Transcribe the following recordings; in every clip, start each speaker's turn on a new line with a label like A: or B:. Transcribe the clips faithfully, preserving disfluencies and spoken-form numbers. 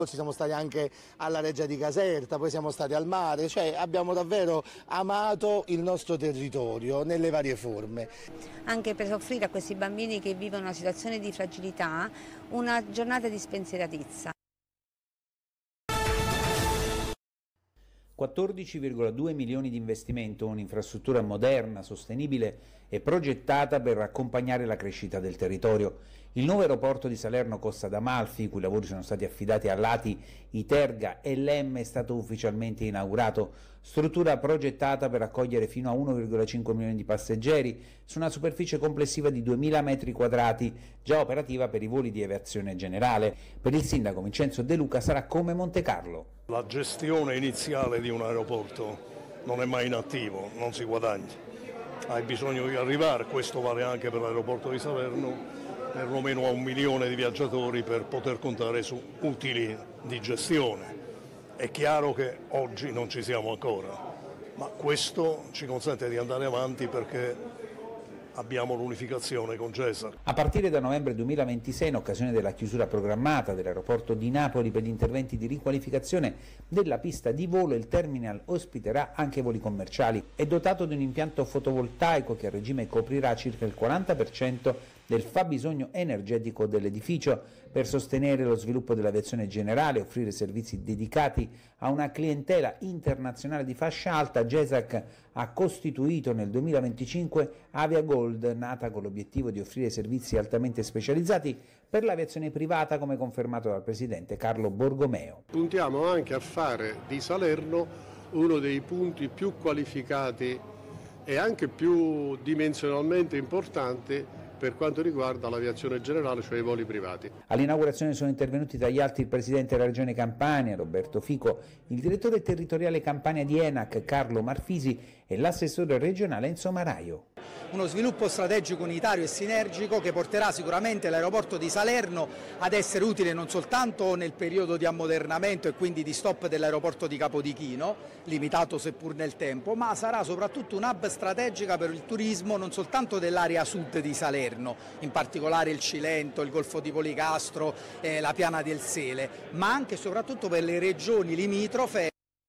A: Ci siamo stati anche alla Reggia di Caserta, poi siamo stati al mare, cioè abbiamo davvero amato il nostro territorio nelle varie forme.
B: Anche per offrire a questi bambini che vivono una situazione di fragilità una giornata di spensieratezza.
C: quattordici virgola due milioni di investimento, un'infrastruttura moderna, sostenibile e progettata per accompagnare la crescita del territorio. Il nuovo aeroporto di Salerno Costa d'Amalfi, i cui lavori sono stati affidati all'A T I, Iterga e l'E M, è stato ufficialmente inaugurato. Struttura progettata per accogliere fino a uno virgola cinque milioni di passeggeri su una superficie complessiva di duemila metri quadrati, già operativa per i voli di aviazione generale. Per il sindaco Vincenzo De Luca sarà come Montecarlo.
D: La gestione iniziale di un aeroporto non è mai in attivo, non si guadagna. Hai bisogno di arrivare, questo vale anche per l'aeroporto di Salerno, perlomeno a un milione di viaggiatori per poter contare su utili di gestione. È chiaro che oggi non ci siamo ancora, ma questo ci consente di andare avanti perché abbiamo l'unificazione con Cesar.
C: A partire da novembre duemilaventisei, in occasione della chiusura programmata dell'aeroporto di Napoli per gli interventi di riqualificazione della pista di volo, il terminal ospiterà anche voli commerciali. È dotato di un impianto fotovoltaico che a regime coprirà circa il quaranta per cento del fabbisogno energetico dell'edificio. Per sostenere lo sviluppo dell'aviazione generale e offrire servizi dedicati a una clientela internazionale di fascia alta, GESAC ha costituito nel duemilaventicinque Avia Gold, nata con l'obiettivo di offrire servizi altamente specializzati per l'aviazione privata, come confermato dal presidente Carlo Borgomeo.
E: Puntiamo anche a fare di Salerno uno dei punti più qualificati e anche più dimensionalmente importanti per quanto riguarda l'aviazione generale, cioè i voli privati.
C: All'inaugurazione sono intervenuti tra gli altri il presidente della Regione Campania, Roberto Fico, il direttore territoriale Campania di ENAC, Carlo Marfisi, e l'assessore regionale Enzo Maraio.
F: Uno sviluppo strategico unitario e sinergico che porterà sicuramente l'aeroporto di Salerno ad essere utile non soltanto nel periodo di ammodernamento e quindi di stop dell'aeroporto di Capodichino, limitato seppur nel tempo, ma sarà soprattutto un hub strategica per il turismo non soltanto dell'area sud di Salerno, in particolare il Cilento, il Golfo di Policastro, eh, la Piana del Sele, ma anche e soprattutto per le regioni limitrofe.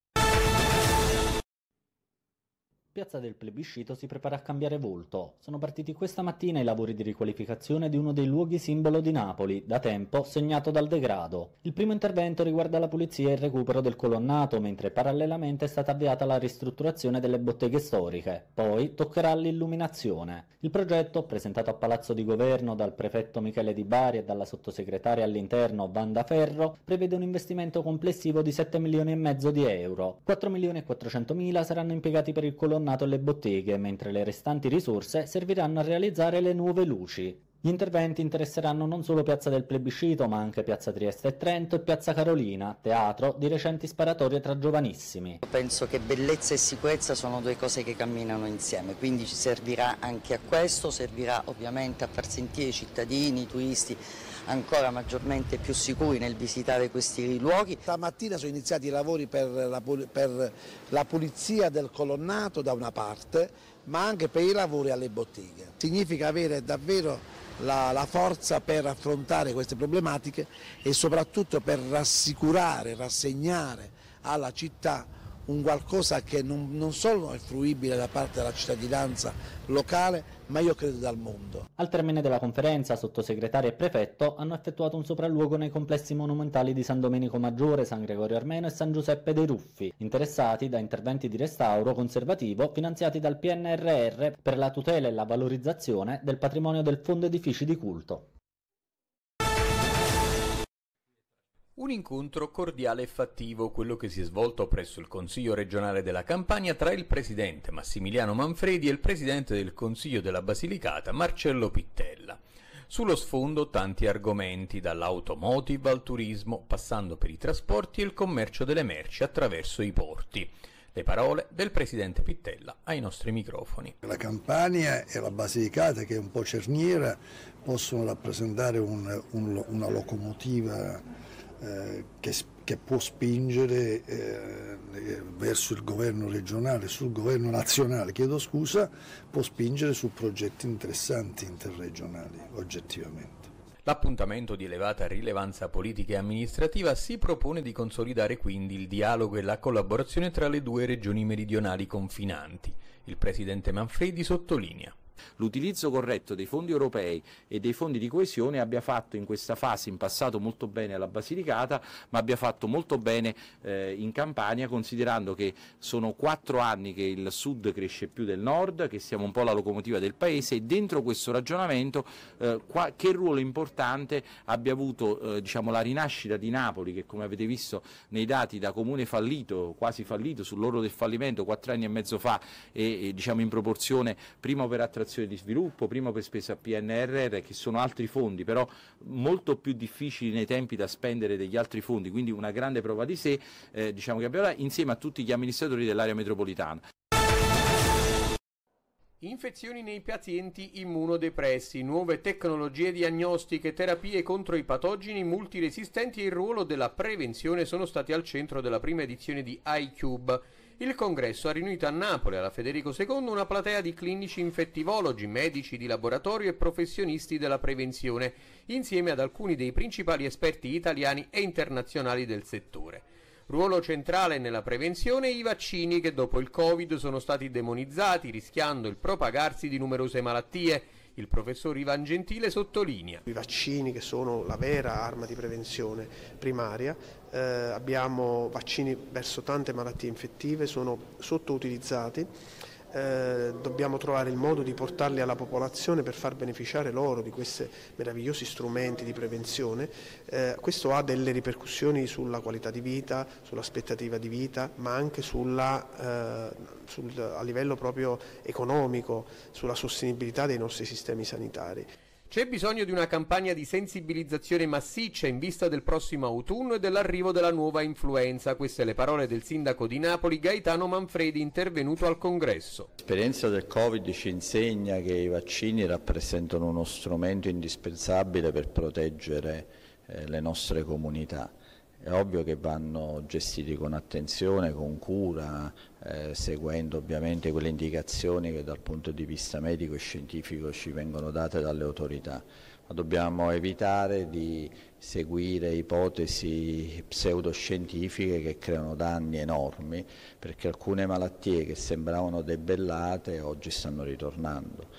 G: Piazza del Plebiscito si prepara a cambiare volto. Sono partiti questa mattina i lavori di riqualificazione di uno dei luoghi simbolo di Napoli, da tempo segnato dal degrado. Il primo intervento riguarda la pulizia e il recupero del colonnato, mentre parallelamente è stata avviata la ristrutturazione delle botteghe storiche. Poi toccherà l'illuminazione. Il progetto, presentato a Palazzo di Governo dal prefetto Michele Di Bari e dalla sottosegretaria all'interno Wanda Ferro, prevede un investimento complessivo di sette milioni e mezzo di euro. quattro milioni e quattrocentomila saranno impiegati per il colonnato e le botteghe, mentre le restanti risorse serviranno a realizzare le nuove luci. Gli interventi interesseranno non solo Piazza del Plebiscito, ma anche Piazza Trieste e Trento e Piazza Carolina, teatro di recenti sparatorie tra giovanissimi.
H: Penso che bellezza e sicurezza sono due cose che camminano insieme, quindi ci servirà anche a questo, servirà ovviamente a far sentire i cittadini, i turisti ancora maggiormente più sicuri nel visitare questi luoghi.
A: Stamattina sono iniziati i lavori per la, per la pulizia del colonnato da una parte, ma anche per i lavori alle botteghe. Significa avere davvero la, la forza per affrontare queste problematiche e soprattutto per rassicurare, rassegnare alla città un qualcosa che non, non solo è fruibile da parte della cittadinanza locale, ma io credo dal mondo.
G: Al termine della conferenza, sottosegretario e prefetto hanno effettuato un sopralluogo nei complessi monumentali di San Domenico Maggiore, San Gregorio Armeno e San Giuseppe dei Ruffi, interessati da interventi di restauro conservativo finanziati dal P N R R per la tutela e la valorizzazione del patrimonio del Fondo Edifici di Culto.
I: Un incontro cordiale e fattivo, quello che si è svolto presso il Consiglio regionale della Campania tra il presidente Massimiliano Manfredi e il presidente del Consiglio della Basilicata Marcello Pittella. Sullo sfondo tanti argomenti, dall'automotive al turismo, passando per i trasporti e il commercio delle merci attraverso i porti. Le parole del presidente Pittella ai nostri microfoni.
J: La Campania e la Basilicata, che è un po' cerniera, possono rappresentare un, un, una locomotiva eh, che, che può spingere eh, verso il governo regionale, sul governo nazionale, chiedo scusa, può spingere su progetti interessanti interregionali, oggettivamente.
I: L'appuntamento di elevata rilevanza politica e amministrativa si propone di consolidare quindi il dialogo e la collaborazione tra le due regioni meridionali confinanti. Il presidente Manfredi sottolinea:
K: l'utilizzo corretto dei fondi europei e dei fondi di coesione abbia fatto in questa fase in passato molto bene alla Basilicata, ma abbia fatto molto bene eh, in Campania, considerando che sono quattro anni che il sud cresce più del nord, che siamo un po' la locomotiva del paese, e dentro questo ragionamento eh, qua, che ruolo importante abbia avuto eh, diciamo, la rinascita di Napoli, che come avete visto nei dati da comune fallito, quasi fallito, sull'orlo del fallimento quattro anni e mezzo fa, e, e diciamo in proporzione prima per attrazione di sviluppo, prima per spesa P N R R, che sono altri fondi però molto più difficili nei tempi da spendere degli altri fondi, quindi una grande prova di sé eh, diciamo che abbiamo insieme a tutti gli amministratori dell'area metropolitana.
I: Infezioni nei pazienti immunodepressi, nuove tecnologie diagnostiche, terapie contro i patogeni multiresistenti e il ruolo della prevenzione sono stati al centro della prima edizione di iCube. Il congresso ha riunito a Napoli, alla Federico secondo, una platea di clinici infettivologi, medici di laboratorio e professionisti della prevenzione, insieme ad alcuni dei principali esperti italiani e internazionali del settore. Ruolo centrale nella prevenzione i vaccini, che dopo il Covid sono stati demonizzati, rischiando il propagarsi di numerose malattie. Il professor Ivan Gentile sottolinea:
L: i vaccini, che sono la vera arma di prevenzione primaria, eh, abbiamo vaccini verso tante malattie infettive, sono sottoutilizzati, eh, dobbiamo trovare il modo di portarli alla popolazione per far beneficiare loro di questi meravigliosi strumenti di prevenzione. Eh, questo ha delle ripercussioni sulla qualità di vita, sull'aspettativa di vita, ma anche sulla, eh, sul, a livello proprio economico, sulla sostenibilità dei nostri sistemi sanitari.
I: C'è bisogno di una campagna di sensibilizzazione massiccia in vista del prossimo autunno e dell'arrivo della nuova influenza. Queste le parole del sindaco di Napoli Gaetano Manfredi, intervenuto al congresso.
M: L'esperienza del Covid ci insegna che i vaccini rappresentano uno strumento indispensabile per proteggere eh, le nostre comunità. È ovvio che vanno gestiti con attenzione, con cura, eh, seguendo ovviamente quelle indicazioni che dal punto di vista medico e scientifico ci vengono date dalle autorità, ma dobbiamo evitare di seguire ipotesi pseudoscientifiche che creano danni enormi, perché alcune malattie che sembravano debellate oggi stanno ritornando.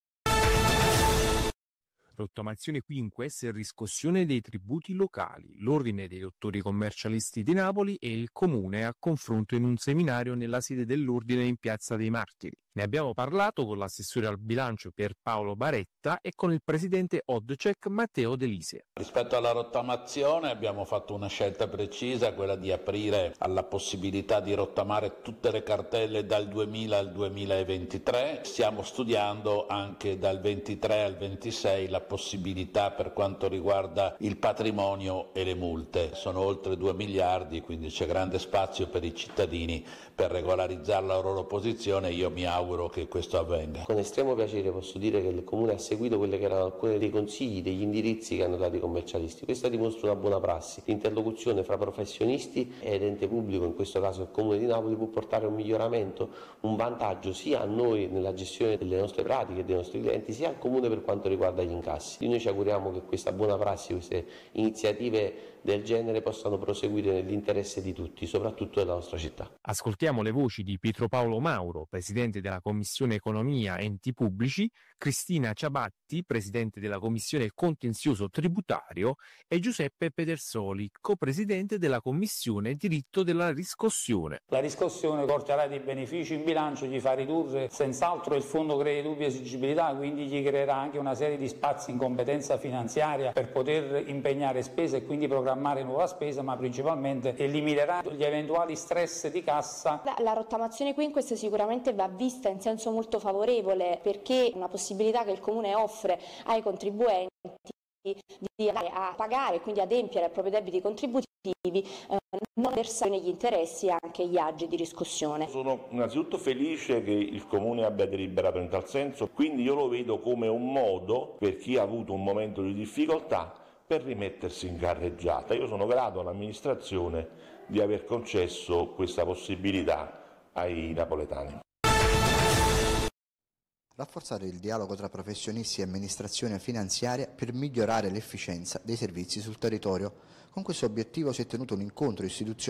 N: Rottamazione quinques e riscossione dei tributi locali, l'ordine dei dottori commercialisti di Napoli e il comune a confronto in un seminario nella sede dell'ordine in Piazza dei Martiri. Ne abbiamo parlato con l'assessore al bilancio Pierpaolo Baretta e con il presidente Oddcek Matteo Delise.
O: Rispetto alla rottamazione abbiamo fatto una scelta precisa, quella di aprire alla possibilità di rottamare tutte le cartelle dal duemila al duemilaventitré. Stiamo studiando anche dal ventitré al ventisei la possibilità per quanto riguarda il patrimonio e le multe. Sono oltre due miliardi, quindi c'è grande spazio per i cittadini per regolarizzare la loro posizione. Io mi auguro che questo avvenga.
P: Con estremo piacere posso dire che il Comune ha seguito quelli che erano alcuni dei consigli, degli indirizzi che hanno dato i commercialisti. Questa dimostra una buona prassi. L'interlocuzione fra professionisti ed ente pubblico, in questo caso il Comune di Napoli, può portare un miglioramento, un vantaggio sia a noi nella gestione delle nostre pratiche e dei nostri clienti, sia al Comune per quanto riguarda gli incassi. Noi ci auguriamo che questa buona prassi, queste iniziative del genere possano proseguire nell'interesse di tutti, soprattutto della nostra città.
N: Ascoltiamo le voci di Pietro Paolo Mauro, presidente della Commissione Economia Enti Pubblici, Cristina Ciabatti, presidente della Commissione Contenzioso Tributario, e Giuseppe Pedersoli, co-presidente della Commissione Diritto della Riscossione.
Q: La riscossione porterà dei benefici in bilancio, gli fa ridurre senz'altro il fondo crediti dubbia esigibilità, quindi gli creerà anche una serie di spazi in competenza finanziaria per poter impegnare spese e quindi programmare nuova spesa, ma principalmente eliminerà gli eventuali stress di cassa.
R: La rottamazione quinques sicuramente va vista in senso molto favorevole, perché è una possibilità che il Comune offre ai contribuenti di andare a pagare e quindi adempiere ai propri debiti contributivi, eh, non versare negli interessi e anche gli agi di riscossione.
S: Sono innanzitutto felice che il Comune abbia deliberato in tal senso, quindi io lo vedo come un modo per chi ha avuto un momento di difficoltà per rimettersi in carreggiata. Io sono grato all'amministrazione di aver concesso questa possibilità ai napoletani.
T: rafforzare il dialogo tra professionisti e amministrazione finanziaria per migliorare l'efficienza dei servizi sul territorio. Con questo obiettivo si è tenuto un incontro istituzionale